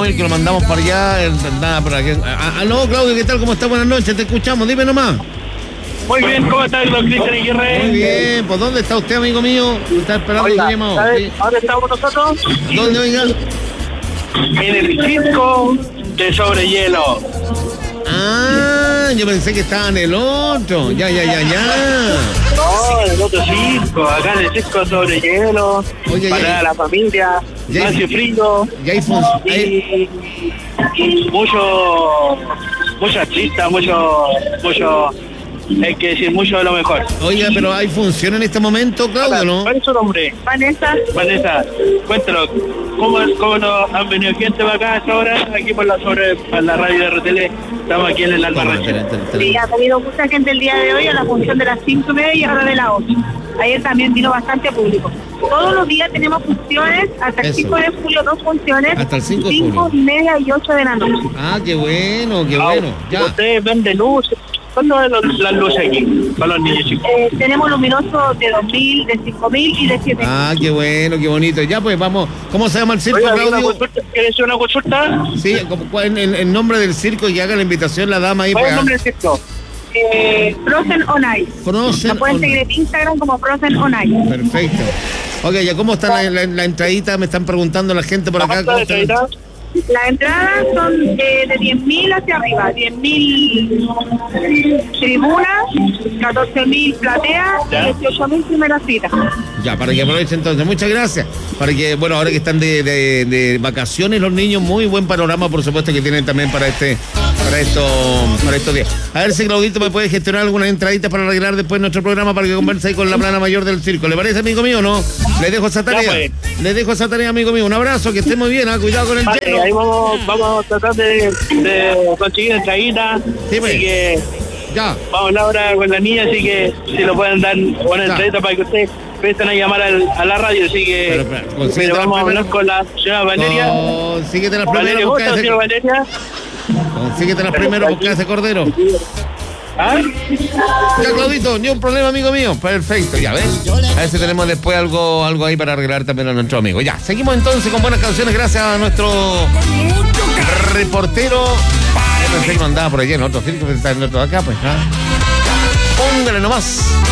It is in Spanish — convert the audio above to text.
y que lo mandamos para allá. Nada, para que... Aló, Claudio, ¿qué tal? ¿Cómo está? Buenas noches, te escuchamos, dime nomás. Muy bien, ¿cómo está don Cristian Aguirre? Muy bien, pues ¿dónde está usted, amigo mío? ¿Está esperando Oiga, su llamado? ¿sabes dónde estamos nosotros? ¿Dónde, oiga? En el circo de Sobrehielo. Ah, yo pensé que estaba en el otro. Ya. No, en el otro circo, acá en el circo Sobrehielo. Oye, para la familia, ya hace frío. Ya hay Y muchos artistas, mucho, hay que decir mucho de lo mejor. Oiga, pero hay función en este momento, Claudio, ¿no? ¿Cuál es su nombre? Vanessa, cuéntanos, ¿cómo nos han venido gente para acá a esta hora? Aquí por la radio de RTL, estamos aquí en el Albarrache. Sí, ha venido mucha gente el día de hoy a la función de las 5:30 y ahora de las 8. Ayer también vino bastante público. Todos los días tenemos funciones, hasta el 5 de julio 2 funciones, hasta el 5 de julio. 5:30 y 8 de la noche. Ah, qué bueno. Ya. Ustedes venden luces. ¿Cuánto es las luces aquí para los niños chicos? Tenemos luminosos de 2.000, de 5.000 y de 7.000. Ah, qué bueno, qué bonito. Ya, pues vamos. ¿Cómo se llama el circo, Oiga, Claudio? ¿Quieres hacer una consulta? Sí, el nombre del circo y haga la invitación la dama ahí. ¿Cuál es el nombre del circo? Frozen on Ice. Frozen Lo pueden on seguir en Instagram como Frozen on Ice. Perfecto. Ok, ¿ya cómo está la entradita? Me están preguntando la gente por acá. ¿Cuánto de entradita? Las entradas son de 10.000 hacia arriba, 10.000 tribunas, 14.000 plateas y 18.000 primeras citas. Ya, para que aprovechen entonces. Muchas gracias. Para que, bueno, ahora que están de vacaciones los niños, muy buen panorama, por supuesto, que tienen también para estos días. A ver si Claudito me puede gestionar algunas entraditas para arreglar después nuestro programa para que converse ahí con la plana mayor del circo. ¿Le parece, amigo mío, o no? Le dejo esa tarea. Le dejo esa tarea, amigo mío. Un abrazo, que esté muy bien, cuidado con el lleno. Ahí vamos a tratar de conseguir entraditas. Sí, pues. Así que ya. vamos a hablar ahora con la niña, así que si lo pueden dar una entradita para que ustedes empiecen a llamar a la radio, así que pero vamos a hablar con la señora Valeria. Consíguete las primeras, consíguete las primeras, busca ese cordero. ¿Ah? Ya, Claudito, ni un problema, amigo mío. Perfecto, ya ves. A ver si tenemos después algo ahí para arreglar también a nuestro amigo. Ya, seguimos entonces con buenas canciones gracias a nuestro reportero. Pensé que no andaba por allá en otro circo, está en otro acá, pues. Póngale nomás.